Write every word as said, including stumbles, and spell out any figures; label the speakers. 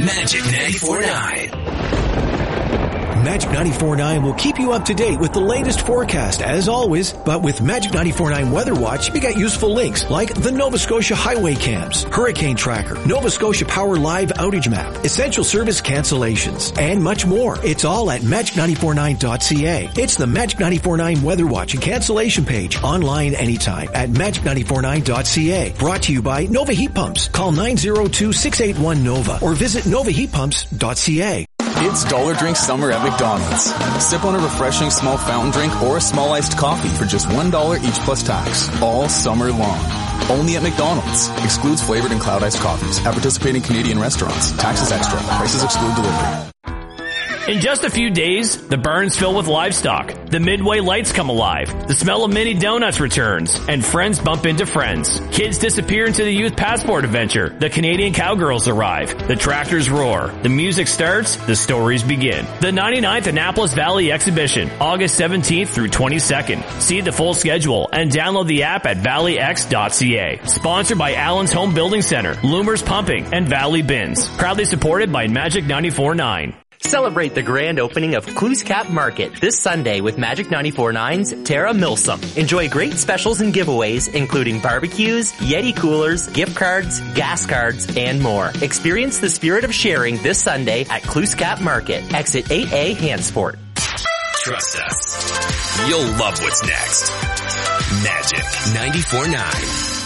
Speaker 1: Magic ninety-four point nine.
Speaker 2: Magic ninety-four point nine will keep you up to date with the latest forecast as always, but with Magic ninety-four point nine Weather Watch, you get useful links like the Nova Scotia Highway Cams, Hurricane Tracker, Nova Scotia Power Live Outage Map, Essential Service Cancellations, and much more. It's all at magic ninety-four point nine dot c a. It's the Magic ninety-four point nine Weather Watch and cancellation page online anytime at magic ninety-four point nine dot c a. Brought to you by Nova Heat Pumps. Call nine oh two, six eight one, NOVA or visit nova heat pumps dot c a.
Speaker 3: It's Dollar Drink Summer at McDonald's. Sip on a refreshing small fountain drink or a small iced coffee for just one dollar each plus tax, all summer long. Only at McDonald's. Excludes flavored and cloud iced coffees at participating Canadian restaurants. Taxes extra. Prices exclude delivery.
Speaker 4: In just a few days, the barns fill with livestock. The Midway lights come alive. The smell of mini donuts returns. And friends bump into friends. Kids disappear into the youth passport adventure. The Canadian cowgirls arrive. The tractors roar. The music starts. The stories begin. The ninety-ninth Annapolis Valley Exhibition, August seventeenth through twenty-second. See the full schedule and download the app at valley x dot c a. Sponsored by Allen's Home Building Center, Loomers Pumping, and Valley Bins. Proudly supported by Magic ninety-four point nine.
Speaker 5: Celebrate the grand opening of Clues Cap Market this Sunday with Magic ninety-four point nine's Tara Milsom. Enjoy great specials and giveaways, including barbecues, Yeti coolers, gift cards, gas cards, and more. Experience the spirit of sharing this Sunday at Clues Cap Market, exit eight A, Hansport.
Speaker 1: Trust us. You'll love what's next. Magic ninety-four point nine.